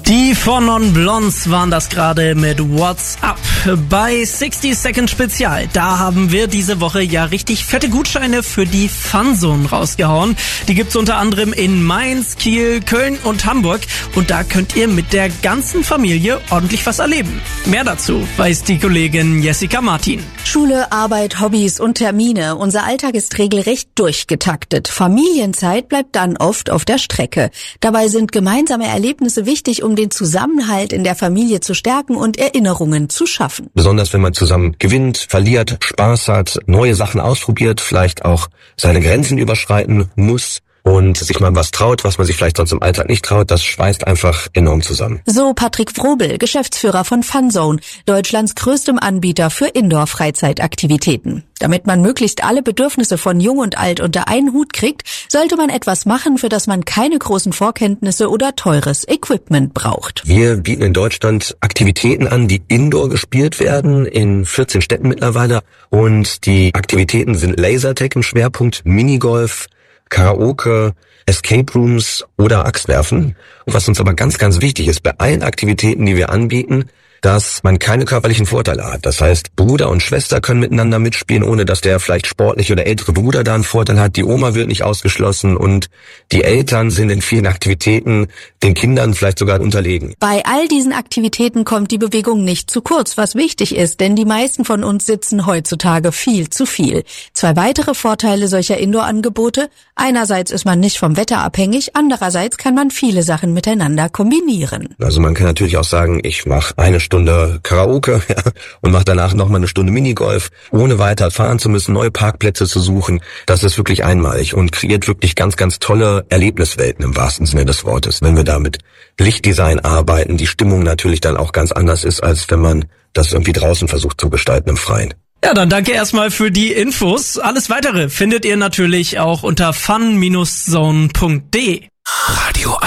Die Four Non Blondes waren das gerade mit What's Up. Bei 60 Second Spezial, da haben wir diese Woche ja richtig fette Gutscheine für die Funzone rausgehauen. Die gibt's unter anderem in Mainz, Kiel, Köln und Hamburg. Und da könnt ihr mit der ganzen Familie ordentlich was erleben. Mehr dazu weiß die Kollegin Jessica Martin. Schule, Arbeit, Hobbys und Termine. Unser Alltag ist regelrecht durchgetaktet. Familienzeit bleibt dann oft auf der Strecke. Dabei sind gemeinsame Erlebnisse wichtig, um den Zusammenhalt in der Familie zu stärken und Erinnerungen zu schaffen. Besonders wenn man zusammen gewinnt, verliert, Spaß hat, neue Sachen ausprobiert, vielleicht auch seine Grenzen überschreiten muss und sich mal was traut, was man sich vielleicht sonst im Alltag nicht traut, das schweißt einfach enorm zusammen. So Patrick Frobel, Geschäftsführer von Funzone, Deutschlands größtem Anbieter für Indoor-Freizeitaktivitäten. Damit man möglichst alle Bedürfnisse von Jung und Alt unter einen Hut kriegt, sollte man etwas machen, für das man keine großen Vorkenntnisse oder teures Equipment braucht. Wir bieten in Deutschland Aktivitäten an, die indoor gespielt werden, in 14 Städten mittlerweile. Und die Aktivitäten sind Lasertag im Schwerpunkt, Minigolf, Karaoke, Escape Rooms oder Axtwerfen. Und was uns aber ganz, ganz wichtig ist, bei allen Aktivitäten, die wir anbieten, dass man keine körperlichen Vorteile hat. Das heißt, Bruder und Schwester können miteinander mitspielen, ohne dass der vielleicht sportliche oder ältere Bruder da einen Vorteil hat. Die Oma wird nicht ausgeschlossen und die Eltern sind in vielen Aktivitäten den Kindern vielleicht sogar unterlegen. Bei all diesen Aktivitäten kommt die Bewegung nicht zu kurz, was wichtig ist, denn die meisten von uns sitzen heutzutage viel zu viel. 2 weitere Vorteile solcher Indoor-Angebote: einerseits ist man nicht vom Wetter abhängig, andererseits kann man viele Sachen miteinander kombinieren. Also man kann natürlich auch sagen, ich mache eine Stunde Karaoke und mache danach nochmal eine Stunde Minigolf, ohne weiter fahren zu müssen, neue Parkplätze zu suchen. Das ist wirklich einmalig und kreiert wirklich ganz, ganz tolle Erlebniswelten im wahrsten Sinne des Wortes. Wenn wir da mit Lichtdesign arbeiten, die Stimmung natürlich dann auch ganz anders ist, als wenn man das irgendwie draußen versucht zu gestalten im Freien. Ja, dann danke erstmal für die Infos. Alles Weitere findet ihr natürlich auch unter fun-zone.de. Radio